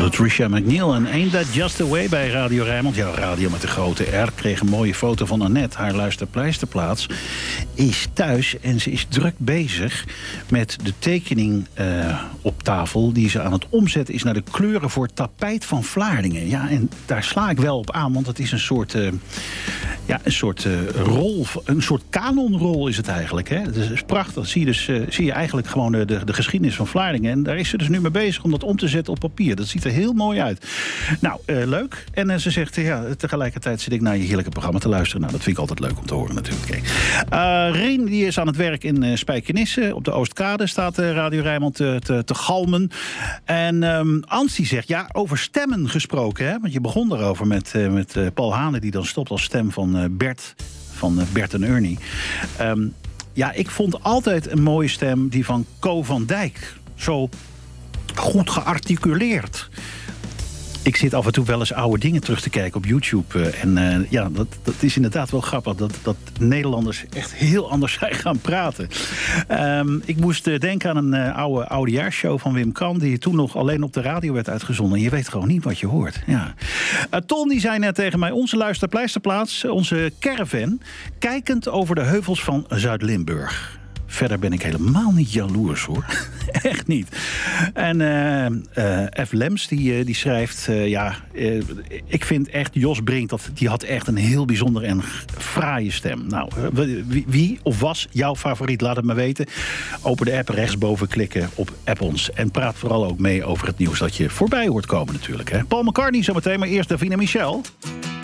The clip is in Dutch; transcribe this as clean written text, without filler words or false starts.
Trisha McNeil en Ain't That Just The Way bij Radio Rijnmond. Ja, radio met de grote R. Kreeg een mooie foto van Annette. Haar luisterpleisterplaats is thuis en ze is druk bezig met de tekening op tafel die ze aan het omzetten is naar de kleuren voor tapijt van Vlaardingen. Ja, en daar sla ik wel op aan, want het is een soort rol, een soort kanonrol is het eigenlijk. Hè? Dat is prachtig. Zie je eigenlijk gewoon de geschiedenis van Vlaardingen. En daar is ze dus nu mee bezig om dat om te zetten op papier. Dat ziet er heel mooi uit. Nou, leuk. En ze zegt, tegelijkertijd zit ik naar je heerlijke programma te luisteren. Nou, dat vind ik altijd leuk om te horen natuurlijk. Rien, die is aan het werk in Spijkenisse. Op de Oostkade staat Radio Rijnmond te galmen. En Ans die zegt, ja, over stemmen gesproken. Hè? Want je begon erover met Paul Hane, die dan stopt als stem van Bert en Ernie. Ik vond altijd een mooie stem die van Co van Dijk. Zo goed gearticuleerd. Ik zit af en toe wel eens oude dingen terug te kijken op YouTube. Dat is inderdaad wel grappig. Dat Nederlanders echt heel anders zijn gaan praten. Ik moest denken aan een oude oudejaarsshow van Wim Kan, die toen nog alleen op de radio werd uitgezonden. En je weet gewoon niet wat je hoort. Ja. Ton die zei net tegen mij, onze luisterpleisterplaats, onze caravan, kijkend over de heuvels van Zuid-Limburg. Verder ben ik helemaal niet jaloers, hoor. Echt niet. En F. Lems die schrijft... ik vind echt, Jos Brink, die had echt een heel bijzonder en fraaie stem. Nou, wie of was jouw favoriet? Laat het me weten. Open de app, rechtsboven klikken op App ons. En praat vooral ook mee over het nieuws dat je voorbij hoort komen natuurlijk. Hè? Paul McCartney zometeen, maar eerst Davina Michel.